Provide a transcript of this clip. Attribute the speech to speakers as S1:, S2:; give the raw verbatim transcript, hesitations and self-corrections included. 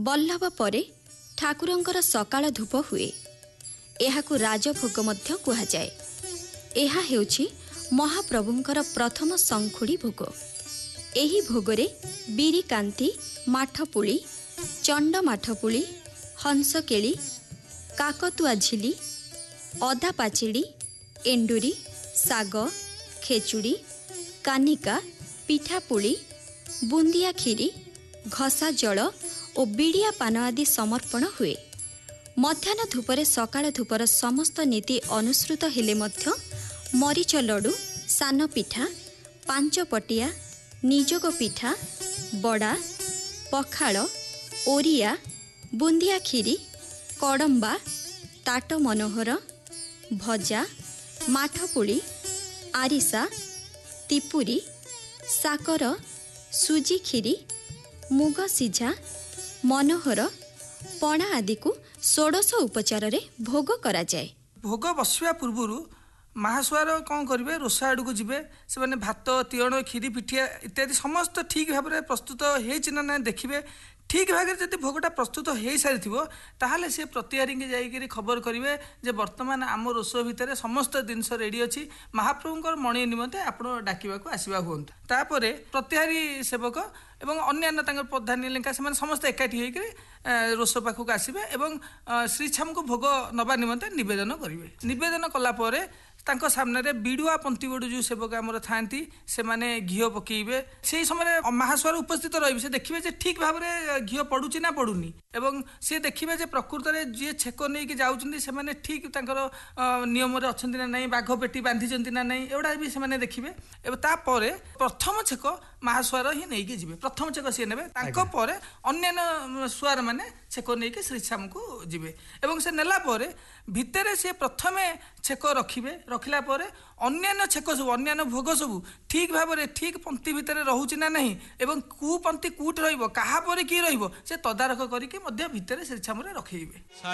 S1: बल्लभ परे ठाकुरंकर सकाळ धूप हुए। एहाकु राजभोग मध्य कुहाଯାए। एहा हेउछि महाप्रभुंकर प्रथम संखुड़ी भोग। एही भोगरे बीरी कांति, माठपुली, चंड माठपुली, हंसकेली, काकतुआ झिली, अदा पाचिड़ी, एंडुरी, साग, खेचुड़ी, कानिका, पिठापुली, बुंदिया खीरी, घसा जल और बिड़िया पान आदि समर्पण हुए। मध्याह्न धूपरे सकाळ धूपर समस्त नीति अनुसृत हेले मध्य मरीच लडू, सान पिठा, पांच पटिया, निजोग पिठा, बड़ा, पखाड़, ओरिया, बुंदिया खीरी, कड़म्बा, ताट मनोहर, भजा, माठपुली, आरिसा, तिपुरी, साकर, सुजी खीरी, मुग सिझा, मनोहर, पणा आदि को षोडश उपचार रे भोग करा जाए।
S2: भोग बसवा पूर्व महासुआर कौन करेंगे रोषा आड़ को जी से भात, तिण, खीरी, पिठिया इत्यादि समस्त ठीक भाव में प्रस्तुत होना ना देखिए। ठीक भाव में जब भोगटा प्रस्तुत हो सारी ताहले से प्रतिहारी जाइए खबर करेंगे जे वर्तमान आम रोष भितर समस्त जिनस रेडी अच्छी महाप्रभुंर मणि निमंते आप डाकवा आसवा हूँ। तापर प्रतिहारी सेवक एवं अन्य प्रधान लेखा से समस्त एकाठी होकर रोष पाखक आसवे और श्रीछाम को भोग नवा निमंते नवेदन करेंगे। नवेदन कलापर तांको सामने बिड़ुआ पंथीबड़ जो सेवक आमर था से माने घीओ पकेबे से समय महासुआर उपस्थित रही से देखिए ठीक भाव में घीओ पड़ुची ना पड़ुनी एवं सी देखिए जे प्रकृत में जी छेक नहीं जाऊँच से ठीक नियम अच्छा ना नहीं बाघ पेटी बांधी ना नहीं एवं भी से देखिए। तापर प्रथम छेक महासुआर ही नहीं जी प्रथम छेक सी ने अन्य सुआर मैंने छेक नहीं श्रीछाम को जी से नेलापर भितर सी प्रथम छेक रखिए। रखला पर अन्य छेक सब अन्य भोग सब ठीक भाव में ठीक पंक्ति भितर रोचे ना नहीं एवं कु पंक्ति कूट रहा क्या कि से तदारख करके भितर श्रीछाम रखेबे।